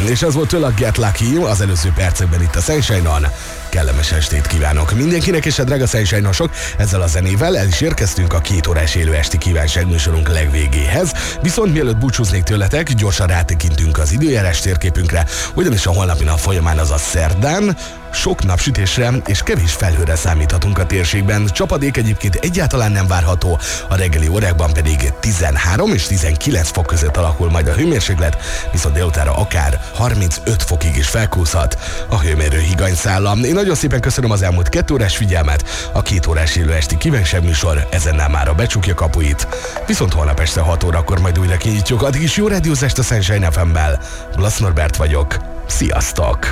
és ez volt tőle a Get Lucky az előző percekben itt a Sunshine-on. Kellemes estét kívánok mindenkinek, és a drága Sunshine-osok, ezzel a zenével el is érkeztünk a 2 órás élő esti kívánságműsorunk legvégéhez. Viszont mielőtt búcsúznék tőletek, gyorsan rátekintünk az időjárás térképünkre, ugyanis a holnapi nap folyamán, azaz szerdán, sok napsütésre és kevés felhőre számíthatunk a térségben. Csapadék egyébként egyáltalán nem várható, a reggeli órákban pedig 13 és 19 fok között alakul majd a hőmérséklet, viszont délutára akár 35 fokig is felkúszhat a hőmérő higanyszála. Én nagyon szépen köszönöm az elmúlt 2 órás figyelmet, a 2 órás élő esti kívánságműsor ezennel mára becsukja kapuit, viszont holnap este 6 órakor majd újra kinyitjuk. Addig is jó rádiózást a Sunshine FM-mel. Blasz Norbert vagyok. Sziasztok!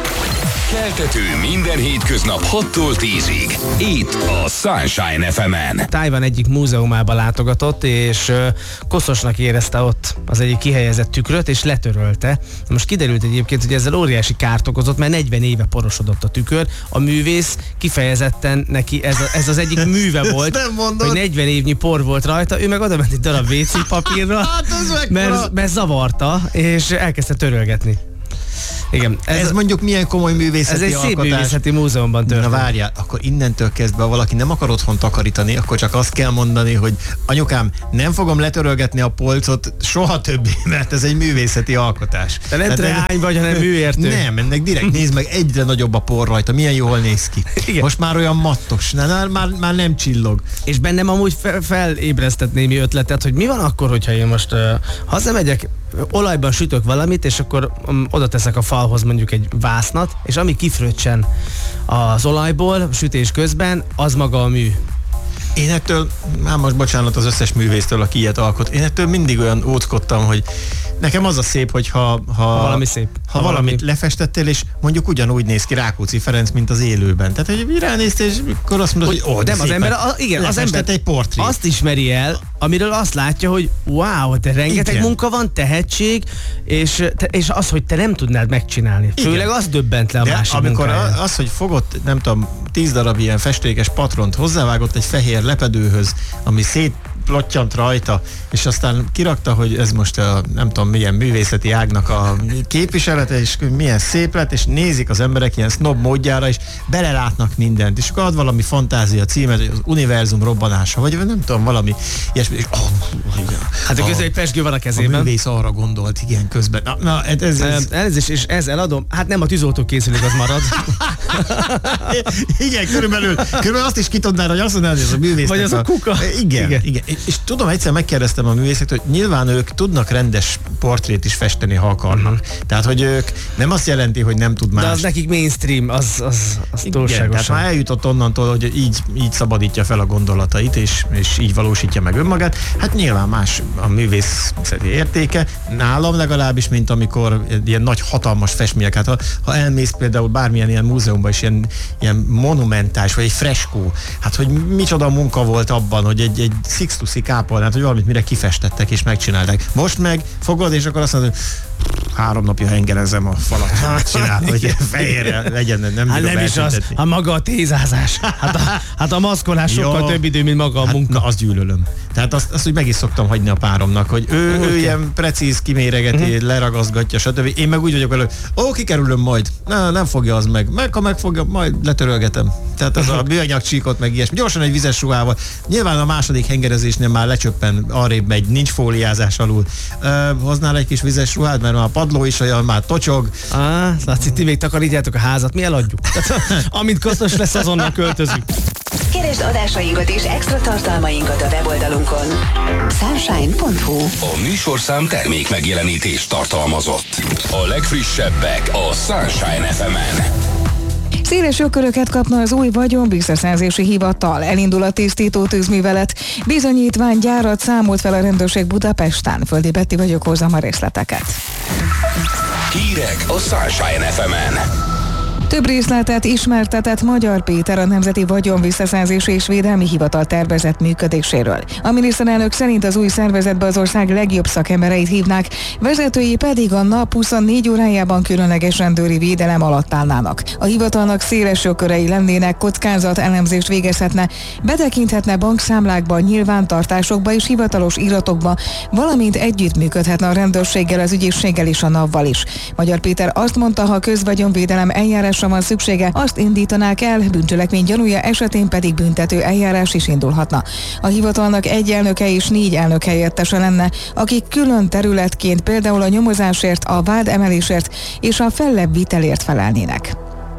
Keltető minden hétköznap 6-tól 10-ig. Itt a Sunshine FM-en. Tájvan egyik múzeumába látogatott, és koszosnak érezte ott az egyik kihelyezett tükröt, és letörölte. Most kiderült egyébként, hogy ezzel óriási kárt okozott, mert 40 éve porosodott a tükör. A művész kifejezetten neki ez az egyik műve volt, hogy 40 évnyi por volt rajta, ő meg oda ment egy darab WC papírra, mert zavarta, és elkezdte törölgetni. Igen, ez mondjuk milyen komoly művészeti alkotás. Ez egy szép művészeti múzeumban történt. Na várjál, akkor innentől kezdve, ha valaki nem akar otthon takarítani, akkor csak azt kell mondani, hogy anyukám, nem fogom letörölgetni a polcot soha többé, mert ez egy művészeti alkotás. Te nem treány vagy, hanem műértő. Nem, ennek direkt nézd meg, egyre nagyobb a por rajta, milyen jól néz ki. Igen. Most már olyan mattos, már nem csillog. És bennem amúgy felébresztett némi ötletet, hogy mi van akkor, hogyha én most hazamegyek, olajban sütök valamit, és akkor oda teszek a falhoz mondjuk egy vásznat, és ami kifröccsen az olajból sütés közben, az maga a mű. Én ettől, most bocsánat az összes művésztől, aki ilyet alkot, én ettől mindig olyan óckodtam, hogy nekem az a szép, hogy ha valami szép. Ha valamit lefestettél, és mondjuk ugyanúgy néz ki Rákóczi Ferenc, mint az élőben. Tehát, hogy ránéztél, és akkor azt mondod, hogy nem, az ember, az ember egy portrét. Azt ismeri el, amiről azt látja, hogy wow, de rengeteg munka van, tehetség, és az, hogy te nem tudnád megcsinálni. Igen. Főleg az döbbent le a másik amikor munkáján. Az, hogy fogott, nem tudom, 10 darab ilyen festékes patront, hozzávágott egy fehér lepedőhöz, ami szétplottyant rajta, és aztán kirakta, hogy ez most a nem tudom milyen művészeti ágnak a képviselete, és milyen szép lett, és nézik az emberek ilyen snob módjára, és belelátnak mindent, és akkor ad valami fantázia címet, az univerzum robbanása, vagy nem tudom, valami ilyesmi, és hát a közben egy pezsgő van a kezében. A művész arra gondolt, igen, közben. Ez és ez eladom. Hát nem, a tűzoltó készülék az marad. Igen, körülbelül azt is ki tudnád, hogy azt mondanád, hogy ez a művész. Vagy az a kuka. Igen. És tudom, egyszer megkérdeztem a művészektől, hogy nyilván ők tudnak rendes portrét is festeni, ha akarnak. Tehát, hogy ők nem azt jelenti, hogy nem tud más. De az nekik mainstream, az túlságosan. Tehát már eljutott onnantól, hogy így szabadítja fel a gondolatait, és így valósítja meg önmagát. Hát nyilván más a művészeti értéke, nálam legalábbis, mint amikor ilyen nagy, hatalmas festmények. Hát ha elmész például bármilyen ilyen múzeumban is ilyen monumentális, vagy egy freskó, hát hogy micsoda munka volt abban, hogy egy Sixtusi kápolnát, hogy valamit mire kifestettek és megcsinálták. Most meg fogod, és akkor azt mondod, hogy 3 napja hengerezem a falat. Hát csinál, hogy fehérre legyen, nem hát nem is az, a maga a tézázás. Hát a maszkolás sokkal több idő, mint maga a munka. Na, azt gyűlölöm. Tehát azt, hogy meg is szoktam hagyni a páromnak, hogy ő ilyen precíz kiméregeti, leragazgatja, stb. Én meg úgy vagyok vele, hogy kikerülöm majd. Nem fogja az meg. Ha megfogja, majd letörölgetem. Tehát az a műanyag csíkot, meg ilyesmi. Gyorsan egy vizes ruhával. Nyilván a második hengerezésnél már lecsöppen, arrébb megy, nincs fóliázás alul. Hoznál egy kis vizes ruhát, mert már a padló is olyan, már tocsog. Látszik, ti még takarítjátok a házat, mi eladjuk. Amint kosztos lesz, azonnal költözünk. Keresd adásainkat és extra tartalmainkat a weboldalunkon. Sunshine.hu. A műsorszám termék megjelenítést tartalmazott. A legfrissebbek a Sunshine FM-en. Széles jogköröket kapna az új vagyonvisszaszerzési hivatal. Elindul a tisztító tűzművelet. Bizonyítványgyárat számolt fel a rendőrség Budapesten. Földi Betti vagyok, hozzám a részleteket. Hírek a Sunshine FM-en. Több részletet ismertetett Magyar Péter a Nemzeti Vagyonvisszaszerzési és Védelmi Hivatal tervezett működéséről. A miniszterelnök szerint az új szervezetbe az ország legjobb szakembereit hívnák, vezetői pedig a nap 24 órájában különleges rendőri védelem alatt állnának. A hivatalnak széles jogkörei lennének, kockázat elemzést végezhetne, betekinthetne bankszámlákba, nyilvántartásokba és hivatalos iratokba, valamint együttműködhetne a rendőrséggel, az ügyészséggel és a NAV-val is. Magyar Péter azt mondta, ha közvagyonvédelem eljárásra van szüksége, azt indítanák el, bűncselekmény gyanúja esetén pedig büntető eljárás is indulhatna. A hivatalnak egy elnöke és 4 elnök helyettese lenne, akik külön területként például a nyomozásért, a vádemelésért és a fellebbvitelért felelnének.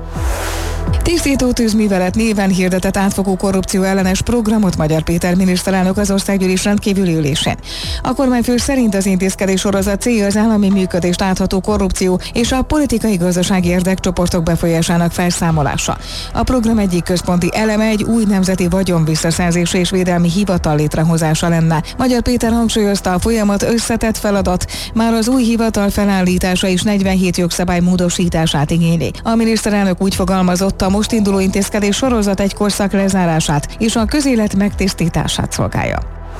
Tisztító tűzművelet néven hirdetett átfogó korrupció ellenes programot Magyar Péter miniszterelnök az országgyűlés rendkívüli ülésén. A kormányfő szerint az intézkedés sorozat célja az állami működést átható korrupció és a politikai-gazdasági érdekcsoportok befolyásának felszámolása. A program egyik központi eleme egy új nemzeti vagyonvisszaszerzési és védelmi hivatal létrehozása lenne. Magyar Péter hangsúlyozta, a folyamat összetett feladat, már az új hivatal felállítása is 47 jogszabály módosítását igényli. A miniszterelnök úgy fogalmazott, a most induló intézkedés sorozat egy korszak lezárását és a közélet megtisztítását szolgálja.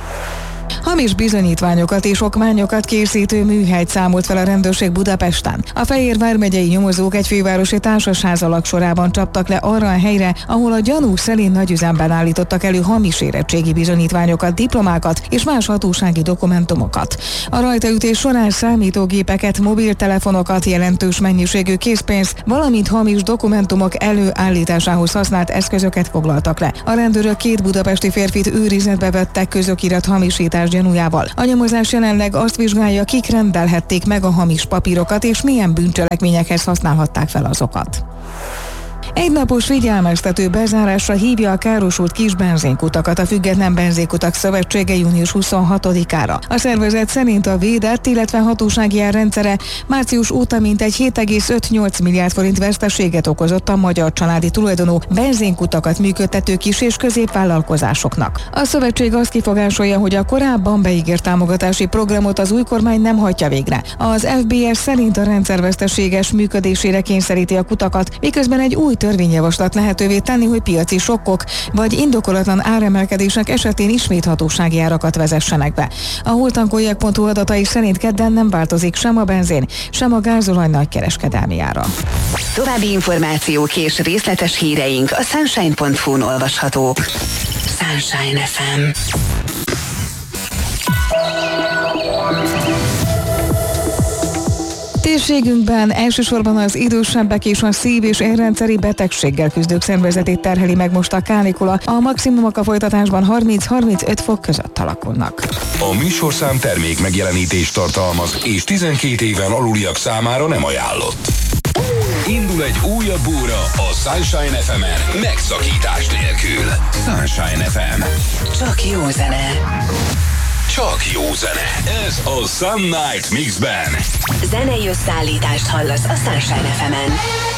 Hamis bizonyítványokat és okmányokat készítő műhelyt számolt fel a rendőrség Budapesten. A Fejér vármegyei nyomozók egy fővárosi társasházalag sorában csaptak le arra a helyre, ahol a gyanúk szerint nagyüzemben állítottak elő hamis érettségi bizonyítványokat, diplomákat és más hatósági dokumentumokat. A rajtaütés során számítógépeket, mobiltelefonokat, jelentős mennyiségű készpénzt, valamint hamis dokumentumok előállításához használt eszközöket foglaltak le. A rendőrök 2 budapesti férfit őrizetbe vettek közokirat hamisítás gyanújával. A nyomozás jelenleg azt vizsgálja, kik rendelhették meg a hamis papírokat, és milyen bűncselekményekhez használhatták fel azokat. Egynapos figyelmeztető bezárásra hívja a károsult kis benzinkutakat a Független Benzinkutak Szövetsége június 26-ára. A szervezet szerint a védett, illetve hatósági árrendszere március óta mintegy 7,58 milliárd forint veszteséget okozott a magyar családi tulajdonú benzinkutakat működtető kis- és középvállalkozásoknak. A szövetség azt kifogásolja, hogy a korábban beígért támogatási programot az új kormány nem hajtja végre. Az FBS szerint a rendszer veszteséges működésére kényszeríti a kutakat, miközben egy új törvényjavaslat lehetővé tenni, hogy piaci sokkok vagy indokolatlan áremelkedések esetén ismét hatósági árakat vezessenek be. A holtankolják.hu adatai szerint kedden nem változik sem a benzin, sem a gázolaj nagykereskedelmi ára. További információk és részletes híreink a Sunshine.hu-n olvashatók. Sunshine FM. Térségünkben elsősorban az idősebbek és a szív- és érrendszeri betegséggel küzdők szervezetét terheli meg most a kánikula. A maximumok a folytatásban 30-35 fok között alakulnak. A műsorszám termék megjelenítést tartalmaz, és 12 éven aluliak számára nem ajánlott. Indul egy újabb óra a Sunshine FM-en megszakítás nélkül. Sunshine FM. Csak jó zene. Csak jó zene. Ez a Sun Night Mixben. Zenei összeállítást hallasz a Sunshine FM-en.